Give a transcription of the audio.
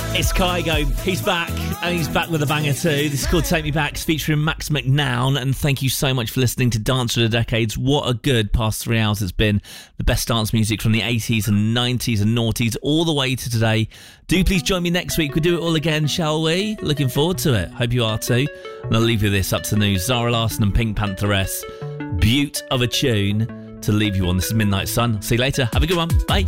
It's Kygo. He's back, and he's back with a banger too. This is called Take Me Back, featuring Max McNown. And thank you so much for listening to Dance for the Decades. What a good past 3 hours it's been. The best dance music from the 80s and 90s and noughties all the way to today. Do please join me next week. We'll do it all again, shall we? Looking forward to it. Hope you are too. And I'll leave you this up to the news. Zara Larsson and Pink Pantheress. Beaut of a tune to leave you on. This is Midnight Sun. See you later. Have a good one. Bye.